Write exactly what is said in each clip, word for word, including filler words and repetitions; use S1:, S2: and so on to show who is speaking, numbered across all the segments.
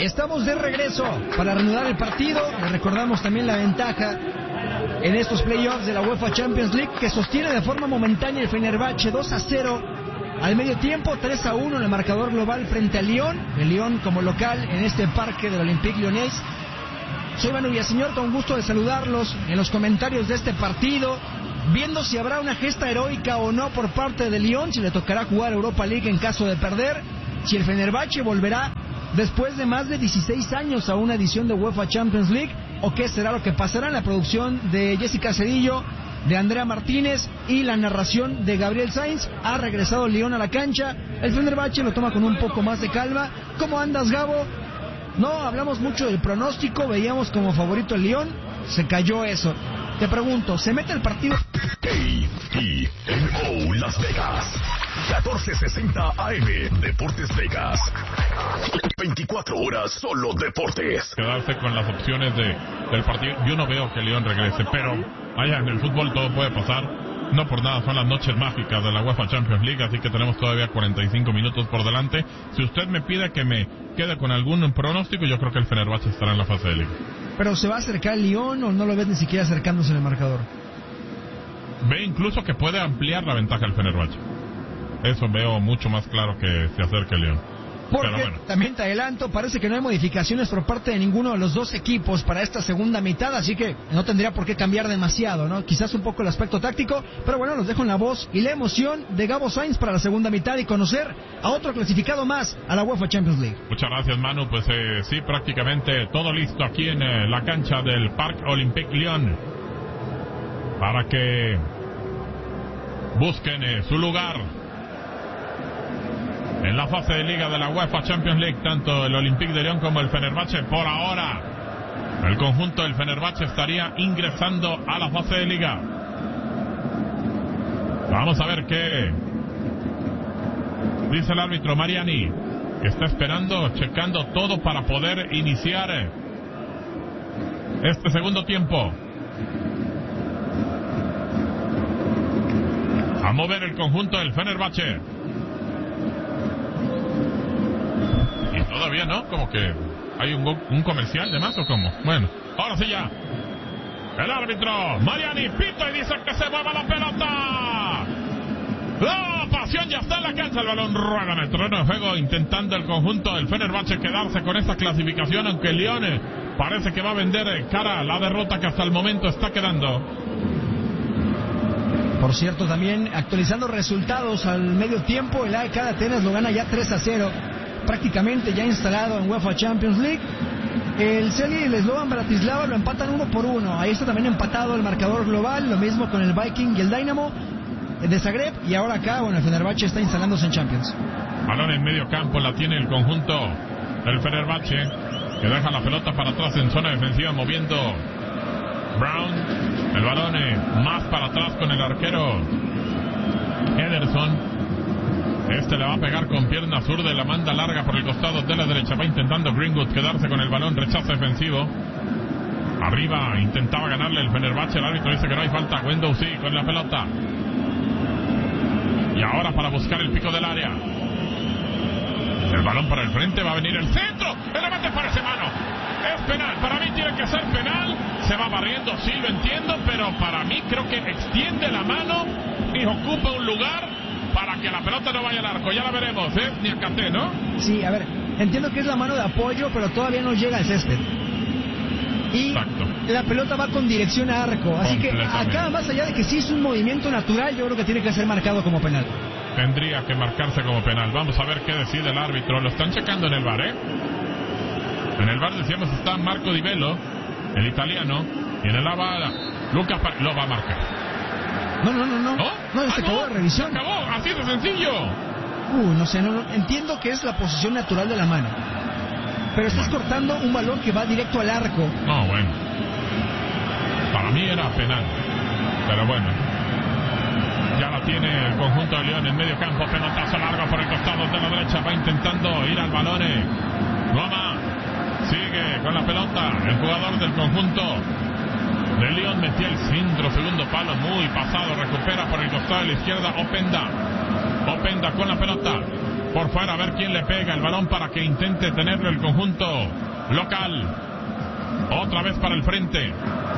S1: Estamos de regreso para reanudar el partido. Les recordamos también la ventaja en estos playoffs de la UEFA Champions League, que sostiene de forma momentánea el Fenerbahce dos a cero al medio tiempo, tres a uno en el marcador global frente al Lyon. El Lyon como local en este parque del Olympique Lyonnais. Soy Manu Villaseñor, con gusto de saludarlos en los comentarios de este partido, viendo si habrá una gesta heroica o no por parte del Lyon, si le tocará jugar Europa League en caso de perder, si el Fenerbahce volverá después de más de dieciséis años a una edición de UEFA Champions League, o qué será lo que pasará. En la producción de Jessica Cedillo, de Andrea Martínez y la narración de Gabriel Sainz. Ha regresado el Lyon a la cancha, el Fenerbahce lo toma con un poco más de calma. ¿Cómo andas, Gabo? No hablamos mucho del pronóstico, veíamos como favorito el Lyon, se cayó eso. Te pregunto, ¿se mete el partido?
S2: A T N O Las Vegas, catorce sesenta A M, Deportes Vegas. veinticuatro horas solo deportes.
S3: Quedarse con las opciones de, del partido. Yo no veo que el Lyon regrese, pero vaya, en el fútbol todo puede pasar. No por nada son las noches mágicas de la UEFA Champions League, así que tenemos todavía cuarenta y cinco minutos por delante. Si usted me pide que me quede con algún pronóstico, yo creo que el Fenerbahce estará en la fase de liga.
S1: ¿Pero se va a acercar el Lyon o no lo ves ni siquiera acercándose en el marcador?
S3: Ve incluso que puede ampliar la ventaja el Fenerbahce. Eso veo mucho más claro que se acerque el Lyon.
S1: Porque bueno, también te adelanto, parece que no hay modificaciones por parte de ninguno de los dos equipos para esta segunda mitad, así que no tendría por qué cambiar demasiado, ¿no? Quizás un poco el aspecto táctico, pero bueno, los dejo en la voz y la emoción de Gabo Sainz para la segunda mitad y conocer a otro clasificado más a la UEFA Champions League.
S3: Muchas gracias, Manu. Pues eh, sí, prácticamente todo listo aquí en eh, la cancha del Parc Olympique Lyon para que busquen eh, su lugar en la fase de liga de la UEFA Champions League, tanto el Olympique de Lyon como el Fenerbahce. Por ahora, el conjunto del Fenerbahce estaría ingresando a la fase de liga. Vamos a ver qué dice el árbitro Mariani, que está esperando, checando todo para poder iniciar este segundo tiempo. A mover el conjunto del Fenerbahce. Y todavía no, como que hay un, un comercial de más o cómo. Bueno, ahora sí ya. El árbitro Mariani pita y dice que se mueva la pelota. La pasión ya está en la cancha. El balón rueda en el terreno de juego, intentando el conjunto del Fenerbahce quedarse con esta clasificación, aunque el Lyon parece que va a vender cara la derrota que hasta el momento está quedando.
S1: Por cierto, también actualizando resultados al medio tiempo, el A E K de Atenas lo gana ya tres a cero, prácticamente ya instalado en UEFA Champions League. El Celje y el Slovan Bratislava lo empatan uno por uno. Ahí está también empatado el marcador global, lo mismo con el Viking y el Dynamo de Zagreb. Y ahora acá, bueno, el Fenerbahce está instalándose en Champions.
S3: Balón en medio campo, la tiene el conjunto del Fenerbahce, que deja la pelota para atrás en zona defensiva, moviendo Brown. El balón eh, más para atrás con el arquero Ederson. Este le va a pegar con pierna zurda y la manda larga por el costado de la derecha. Va intentando Greenwood quedarse con el balón, rechazo defensivo. Arriba intentaba ganarle el Fenerbahce. El árbitro dice que no hay falta. Wendell sí con la pelota. Y ahora para buscar el pico del área. El balón para el frente, va a venir el centro. El remate parece mano. Es penal, para mí tiene que ser penal. Se va barriendo, sí lo entiendo, pero para mí creo que extiende la mano y ocupa un lugar para que la pelota no vaya al arco. Ya la veremos, ¿eh? Ni acaté, ¿no?
S1: Sí, a ver, entiendo que es la mano de apoyo, pero todavía no llega al césped. Y
S3: exacto,
S1: la pelota va con dirección a arco. Así que acá, más allá de que sí es un movimiento natural, yo creo que tiene que ser marcado como penal.
S3: Tendría que marcarse como penal. Vamos a ver qué decide el árbitro. Lo están checando en el V A R, ¿eh? En el V A R decíamos está Marco Di Bello, el italiano, y en el A V A Lucas Par- lo va a marcar.
S1: No, no, no, no. No, no,
S3: ah,
S1: se acabó
S3: no,
S1: la revisión.
S3: Se acabó, así de sencillo.
S1: Uh, no sé, no, no, entiendo que es la posición natural de la mano, pero estás bueno. cortando un balón que va directo al arco.
S3: No, bueno. Para mí era penal, pero bueno. Ya la tiene el conjunto de León en medio campo. Pelotazo largo por el costado de la derecha. Va intentando ir al balón. Roma sigue con la pelota. El jugador del conjunto de León metía el centro, segundo palo, muy pasado. Recupera por el costado de la izquierda Openda. Openda con la pelota. por fuera, a ver quién le pega el balón para que intente tenerlo el conjunto local. Otra vez para el frente.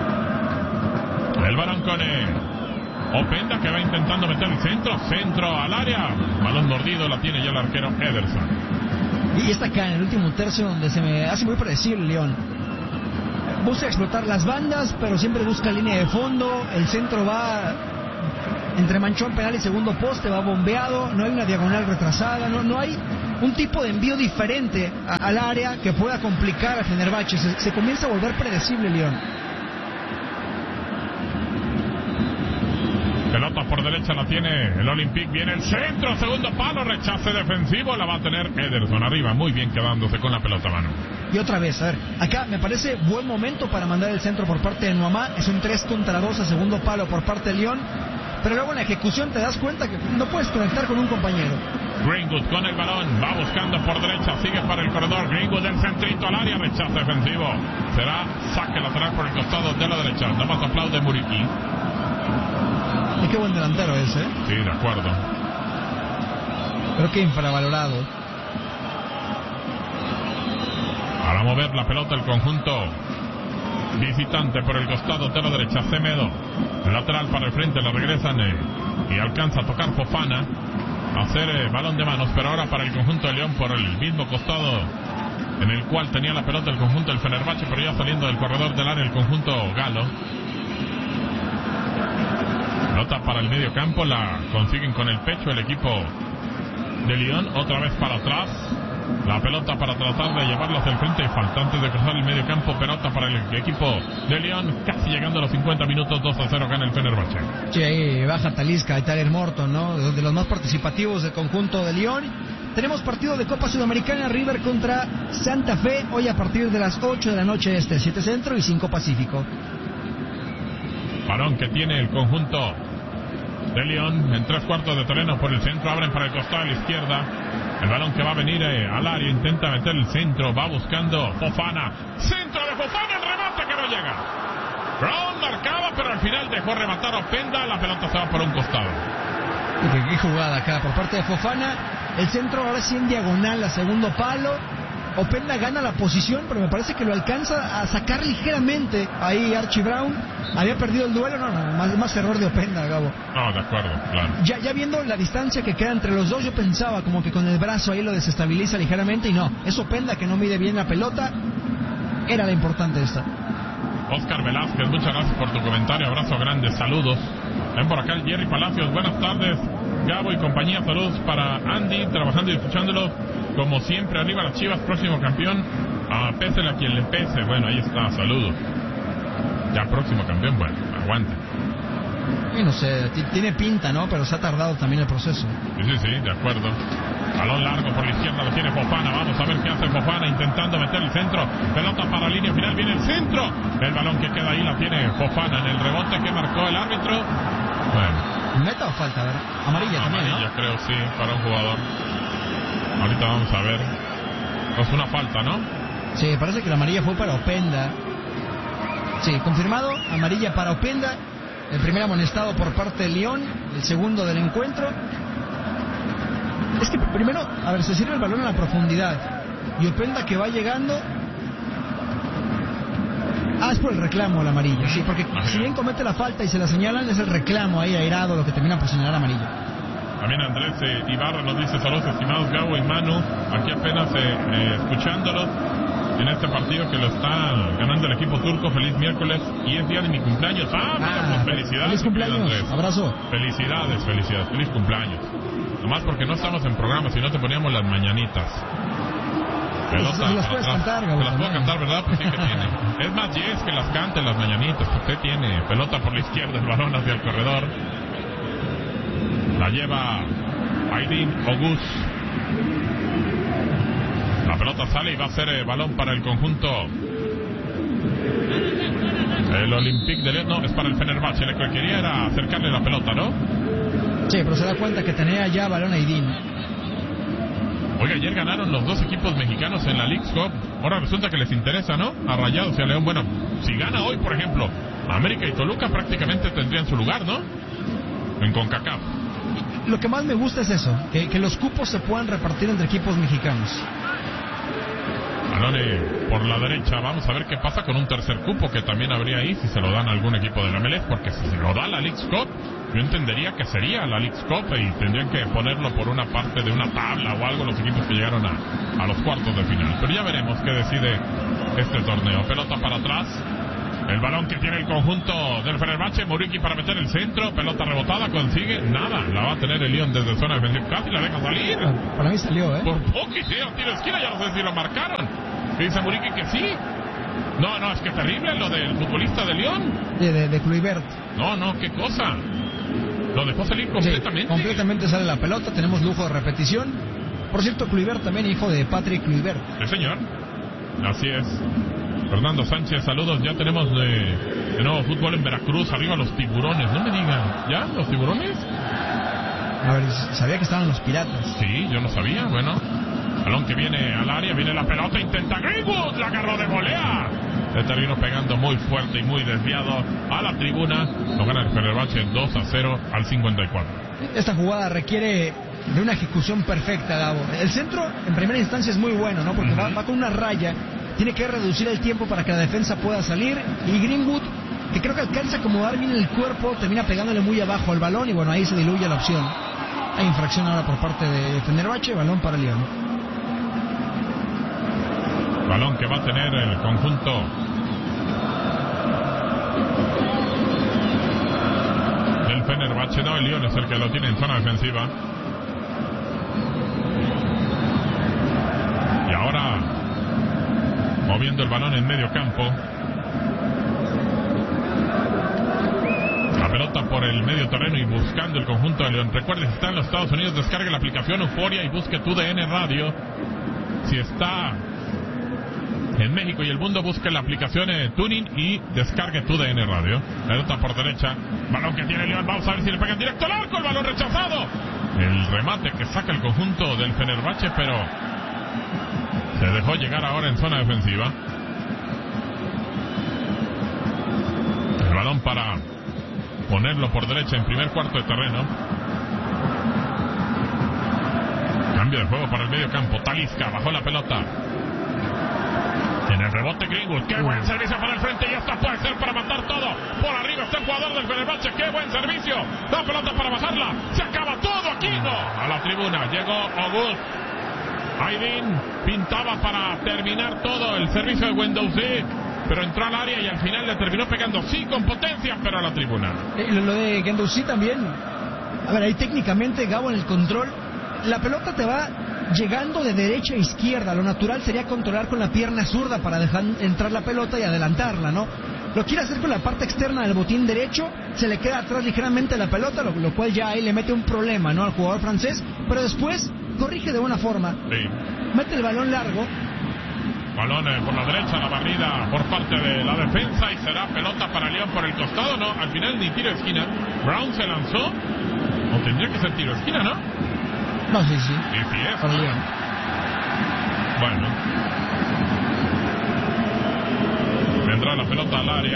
S3: El balón con eh, Openda, que va intentando meter el centro. Centro al área. Balón mordido, la tiene ya el arquero Ederson.
S1: Y está acá en el último tercio donde se me hace muy predecible León. Busca explotar las bandas, pero siempre busca línea de fondo. El centro va entre manchón penal y segundo poste, va bombeado. No hay una diagonal retrasada. No, no hay un tipo de envío diferente a, al área que pueda complicar a Fenerbahce. Se, se comienza a volver predecible León.
S3: Pelota por derecha la tiene el Olympique. Viene el centro, segundo palo, rechace defensivo. La va a tener Ederson arriba, muy bien quedándose con la pelota a mano.
S1: Y otra vez, a ver, acá me parece buen momento para mandar el centro por parte de Nuamá. Es un tres contra dos a segundo palo por parte de León. Pero luego en la ejecución te das cuenta que no puedes conectar con un compañero.
S3: Greenwood con el balón, va buscando por derecha, sigue para el corredor. Greenwood del centrito al área, rechace defensivo. Será saque lateral por el costado de la derecha. Nada más aplaude Muriqui.
S1: Y qué buen delantero es, ¿eh?
S3: Sí, de acuerdo.
S1: Creo que infravalorado.
S3: Para mover la pelota el conjunto visitante por el costado de la derecha. Semedo, lateral para el frente, la regresan eh, y alcanza a tocar Fofana, a hacer eh, balón de manos, pero ahora para el conjunto de León por el mismo costado en el cual tenía la pelota el conjunto del Fenerbahce, pero ya saliendo del corredor del área el conjunto galo. Pelota para el medio campo, la consiguen con el pecho el equipo de León, otra vez para atrás. La pelota para tratar de llevarlo hacia el frente y faltantes de cruzar el medio campo. Pelota para el equipo de León, casi llegando a los cincuenta minutos. Dos a cero gana el Fenerbahce.
S1: Sí, ahí baja Talisca y Tyler Morton, ¿no? De los más participativos del conjunto de León. Tenemos partido de Copa Sudamericana, River contra Santa Fe, hoy a partir de las ocho de la noche este, siete Centro y cinco Pacífico.
S3: Balón que tiene el conjunto de León en tres cuartos de terreno por el centro, abren para el costado de la izquierda. El balón que va a venir eh, al área, intenta meter el centro, va buscando Fofana. Centro de Fofana, el remate que no llega. Brown marcaba, pero al final dejó rematar a Openda, la pelota se va por un costado.
S1: Qué, qué jugada acá por parte de Fofana. El centro ahora sí en diagonal a segundo palo. Openda gana la posición, pero me parece que lo alcanza a sacar ligeramente ahí Archie Brown. Había perdido el duelo, no, no, más, más error de Openda, Gabo.
S3: No, de acuerdo, claro.
S1: Ya, ya viendo la distancia que queda entre los dos, yo pensaba como que con el brazo ahí lo desestabiliza ligeramente, y no, es Openda que no mide bien la pelota. Era la importante esta.
S3: Oscar Velázquez, muchas gracias por tu comentario, abrazo grande, saludos. Ven por acá el Jerry Palacios, buenas tardes, Gabo y compañía, saludos para Andy, trabajando y escuchándolo, como siempre, arriba las Chivas, próximo campeón, a pésele a quien le pese. Bueno, ahí está, saludos. Ya próximo campeón, bueno, aguante.
S1: Y no sé, tiene pinta, ¿no? Pero se ha tardado también el proceso.
S3: Sí, sí, sí, de acuerdo. Balón largo por la izquierda, lo tiene Fofana. Vamos a ver qué hace Fofana, intentando meter el centro. Pelota para la línea final, viene el centro. El balón que queda ahí la tiene Fofana en el rebote que marcó el árbitro. Bueno.
S1: ¿Meta o falta? A ver, amarilla
S3: no,
S1: también,
S3: amarilla,
S1: ¿no?
S3: creo, sí, para un jugador. Ahorita vamos a ver. Es una falta, ¿no?
S1: Sí, parece que la amarilla fue para Openda. Sí, confirmado, amarilla para Openda. El primer amonestado por parte de León, el segundo del encuentro. Es que primero, a ver, se sirve el balón a la profundidad. Y Openda que va llegando. Ah, es por el reclamo la amarilla, sí, porque
S3: Ajá.
S1: Si bien comete la falta y se la señalan, es el reclamo ahí airado lo que termina por señalar amarilla.
S3: También Andrés eh, Ibarra nos dice saludos estimados Gabo y Manu, aquí apenas eh, eh, escuchándolos en este partido que lo está ganando el equipo turco. Feliz miércoles y es día de mi cumpleaños. Ah, mira,
S1: Ah,
S3: pues felicidades.
S1: feliz cumpleaños,
S3: Andrés.
S1: abrazo.
S3: Felicidades, felicidades, feliz cumpleaños. Nomás porque no estamos en programa, si no te poníamos las mañanitas. Pelota
S1: Se las
S3: para
S1: puedes
S3: atrás.
S1: cantar, Gabo,
S3: Se las puedo
S1: también.
S3: cantar, ¿verdad? Pues sí que tiene. Es más, yes, que las canten las mañanitas. Usted tiene pelota por la izquierda, el balón hacia el corredor. La lleva Aydin Ogus. La pelota sale y va a ser eh, balón para el conjunto. El Olympique de León, no, es para el Fenerbahce. Lo que quería era acercarle la pelota, ¿no?
S1: Sí, pero se da cuenta que tenía ya balón Aydin.
S3: Oiga, ayer ganaron los dos equipos mexicanos en la Leagues Cup. Ahora resulta que les interesa, ¿no? A Rayados y a León. Bueno, si gana hoy, por ejemplo, América y Toluca prácticamente tendrían su lugar, ¿no? En CONCACAF.
S1: lo que más me gusta es eso, que, que los cupos se puedan repartir entre equipos mexicanos.
S3: Balone por la derecha, vamos a ver qué pasa con un tercer cupo que también habría ahí si se lo dan a algún equipo de la M L S, porque si se lo da la Leagues Cup, yo entendería que sería la Leagues Cup y tendrían que ponerlo por una parte de una tabla o algo los equipos que llegaron a, a los cuartos de final. Pero ya veremos qué decide este torneo. Pelota para atrás, el balón que tiene el conjunto del Fenerbahce, Muriqi para meter el centro, pelota rebotada, consigue nada, la va a tener el Lyon desde zona defensiva, casi la deja salir.
S1: Para mí salió, ¿eh?
S3: Por poco y tiro, tiro de esquina, ya no sé si lo marcaron. Dice Muriqui que sí. No, no, es que terrible lo del futbolista de Lyon.
S1: De, de, de Kluivert.
S3: No, no, qué cosa. Lo dejó salir completamente.
S1: Sí, completamente sale la pelota, tenemos lujo de repetición. Por cierto, Kluivert también, hijo de Patrick Kluivert.
S3: Sí, señor. Así es. Fernando Sánchez, saludos. Ya tenemos de, de nuevo fútbol en Veracruz. Arriba los tiburones. No me digan. ¿Ya? ¿Los tiburones?
S1: A ver, sabía que estaban los piratas.
S3: Sí, yo no sabía. Bueno, balón que viene al área. Viene la pelota. Intenta Greenwood. La agarró de volea. Le terminó pegando muy fuerte y muy desviado a la tribuna. Lo gana el Fenerbahce dos a cero al cincuenta y cuatro.
S1: Esta jugada requiere de una ejecución perfecta, Gabo. El centro en primera instancia es muy bueno, ¿no? Porque uh-huh. va, va con una raya. Tiene que reducir el tiempo para que la defensa pueda salir. Y Greenwood, que creo que alcanza a acomodar bien el cuerpo, termina pegándole muy abajo al balón. Y bueno, ahí se diluye la opción. Hay infracción ahora por parte de Fenerbahce. Balón para Lyon.
S3: Balón que va a tener el conjunto del Fenerbahce. No, el Lyon es el que lo tiene en zona defensiva. Y ahora moviendo el balón en medio campo. La pelota por el medio terreno y buscando el conjunto de León. Recuerde, si está en los Estados Unidos, descargue la aplicación Euforia y busque Tu D N Radio. Si está en México y el mundo, busque la aplicación eh, Tuning y descargue Tu D N Radio. Pelota por derecha. Balón que tiene León. Vamos a ver si le pegan directo al arco. El balón rechazado. El remate que saca el conjunto del Fenerbahce, pero se dejó llegar ahora en zona defensiva. El balón para ponerlo por derecha en primer cuarto de terreno. Cambio de juego para el medio campo. Talisca bajó la pelota. En el rebote Greenwood. Qué buen servicio para el frente. Y esta puede ser para matar todo. Por arriba está el jugador del Fenerbahce. Qué buen servicio. La pelota para bajarla. Se acaba todo aquí. No. A la tribuna llegó August. Aydin pintaba para terminar todo el servicio de Guendouzi, pero entró al área y al final le terminó pegando, sí, con potencia, pero a la tribuna.
S1: Eh, lo de Guendouzi también. A ver, ahí técnicamente, Gabo, en el control, la pelota te va llegando de derecha a izquierda. Lo natural sería controlar con la pierna zurda para dejar entrar la pelota y adelantarla, ¿no? Lo quiere hacer con la parte externa del botín derecho, se le queda atrás ligeramente la pelota, lo, lo cual ya ahí le mete un problema, ¿no?, al jugador francés, pero después corrige de buena forma.
S3: Sí.
S1: Mete el balón largo.
S3: Balón eh, por la derecha, la barrida por parte de la defensa y será pelota para León por el costado, ¿no? Al final ni tiro de esquina. Brown se lanzó, o tendría que ser tiro de esquina, ¿no?
S1: No, sí, sí.
S3: Sí, sí es.
S1: Para León.
S3: Bueno. Vendrá la pelota al área.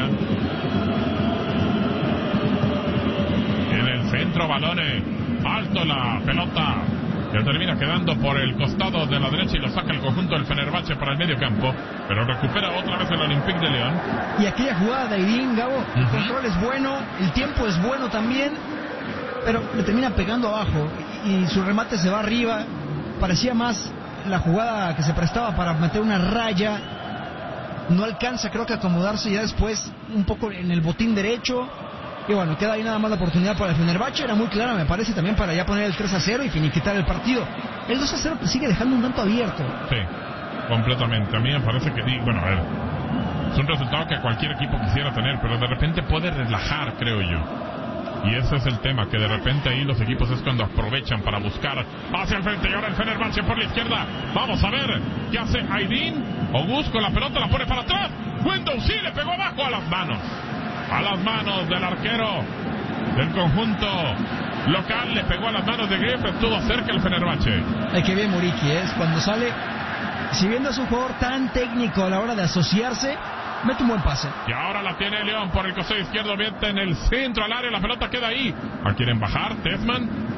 S3: En el centro, balones. Alto la pelota. Que termina quedando por el costado de la derecha y lo saca el conjunto del Fenerbahce para el medio campo. Pero recupera otra vez el Olympique de León.
S1: Y aquella jugada de Aydin, Gabo, el uh-huh. control es bueno, el tiempo es bueno también, pero le termina pegando abajo y su remate se va arriba. Parecía más la jugada que se prestaba para meter una raya. No alcanza, creo que, a acomodarse ya después un poco en el botín derecho. Y bueno, queda ahí nada más la oportunidad para el Fenerbahce. Era muy clara, me parece, también para ya poner el tres a cero y finiquitar el partido. El dos a cero te sigue dejando un tanto abierto.
S3: Sí, completamente. A mí me parece que, bueno, a ver, es un resultado que cualquier equipo quisiera tener, pero de repente puede relajar, creo yo. Y ese es el tema, que de repente ahí los equipos es cuando aprovechan para buscar hacia el frente. Y ahora el Fenerbahce por la izquierda. Vamos a ver qué hace Aydin. August con la pelota, la pone para atrás. Guendouzi le pegó abajo a las manos. A las manos del arquero del conjunto local. Le pegó a las manos de Griff. Estuvo cerca el Fenerbahce.
S1: Hay que ver Muriqui, ¿eh? Cuando sale, si bien no es un jugador tan técnico a la hora de asociarse, mete un buen pase.
S3: Y ahora la tiene León por el costado izquierdo. Mete en el centro al área. La pelota queda ahí. ¿A quieren bajar? Tessman.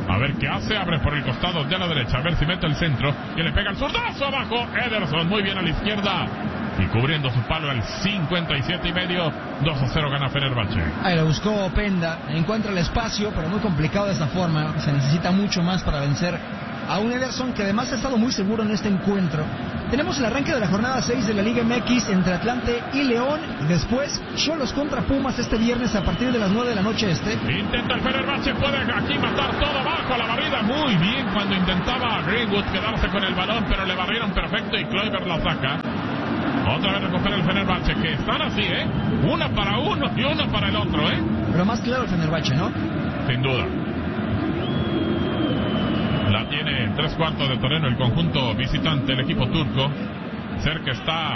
S3: A ver qué hace, abre por el costado de la derecha, a ver si mete el centro, que le pega el zurdazo abajo, Ederson, muy bien a la izquierda, y cubriendo su palo al cincuenta y siete y medio, dos a cero gana Fenerbahce.
S1: Ahí lo buscó Openda, encuentra el espacio, pero muy complicado de esta forma, se necesita mucho más para vencer a un Ederson que además ha estado muy seguro en este encuentro. Tenemos el arranque de la jornada seis de la Liga M X entre Atlante y León. Después, Xolos contra Pumas este viernes a partir de las nueve de la noche este.
S3: Intenta el Fenerbahce, puede aquí matar todo bajo a la barrida. Muy bien cuando intentaba Greenwood quedarse con el balón, pero le barrieron perfecto y Kluivert la saca. Otra vez recupera el Fenerbahce, que están así, ¿eh? Una para uno y una para el otro, ¿eh?
S1: Pero más claro el Fenerbahce, ¿no?
S3: Sin duda. La tiene en tres cuartos de terreno el conjunto visitante, el equipo turco. Cerca está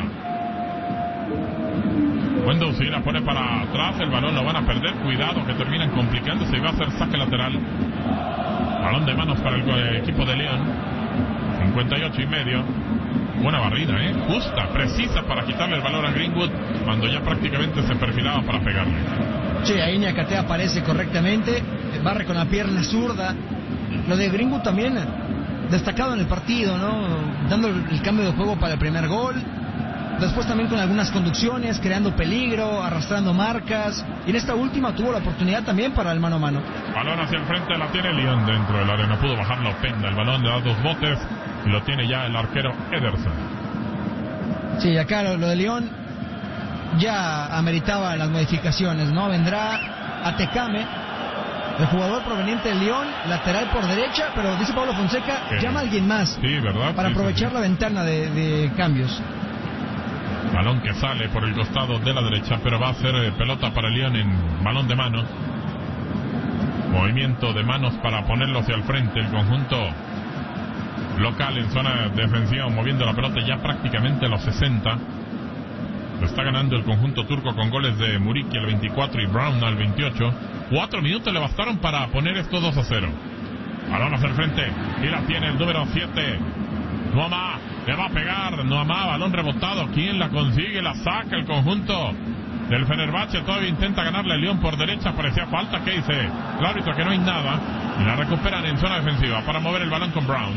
S3: Wendoussi, la pone para atrás, el balón lo van a perder, cuidado que terminan complicándose y va a ser saque lateral. Balón de manos para el equipo de León. cincuenta y ocho y medio. Buena barrida, ¿eh? Justa, precisa para quitarle el balón a Greenwood cuando ya prácticamente se perfilaba para pegarle.
S1: Sí, ahí Niakate aparece correctamente, barre con la pierna zurda. Lo de Greenwood también destacado en el partido, ¿no? Dando el cambio de juego para el primer gol. Después también con algunas conducciones, creando peligro, arrastrando marcas. Y en esta última tuvo la oportunidad también para el mano a mano.
S3: Balón hacia el frente, la tiene León dentro del área. No pudo bajar la Openda. El balón le da dos botes y lo tiene ya el arquero Ederson.
S1: Sí, acá lo, lo de León ya ameritaba las modificaciones, ¿no? Vendrá Atecame, el jugador proveniente de León, lateral por derecha, pero dice Pablo Fonseca,
S3: ¿Qué?
S1: llama a alguien más.
S3: Sí, ¿verdad?
S1: Para
S3: sí,
S1: aprovechar
S3: sí, sí.
S1: la ventana de, de cambios.
S3: Balón que sale por el costado de la derecha, pero va a ser eh, pelota para León en balón de manos. Movimiento de manos para ponerlo hacia el frente. El conjunto local en zona defensiva, moviendo la pelota ya prácticamente a los sesenta. Lo está ganando el conjunto turco con goles de Muriqi al veinticuatro y Brown al veintiocho. Cuatro minutos le bastaron para poner esto dos a cero. Balón hacia el frente y la tiene el número siete. Nuamá le va a pegar. Nuamá, balón rebotado. ¿Quién la consigue? La saca el conjunto del Fenerbahce. Todavía intenta ganarle el León por derecha. Parecía falta. ¿Qué dice el árbitro? Que no hay nada. Y la recuperan en zona defensiva para mover el balón con Brown.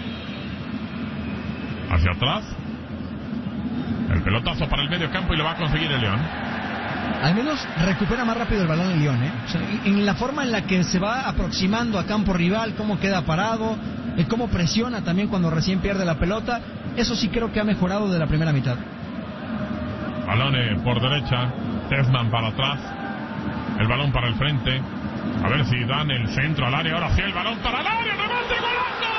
S3: Hacia atrás. El pelotazo para el medio campo y lo va a conseguir el León.
S1: Al menos recupera más rápido el balón el León, ¿eh? O sea, en la forma en la que se va aproximando a campo rival, cómo queda parado, y cómo presiona también cuando recién pierde la pelota, eso sí creo que ha mejorado de la primera mitad.
S3: Balón por derecha, Tessman para atrás, el balón para el frente, a ver si dan el centro al área, ahora sí el balón para el área, remate, golazo.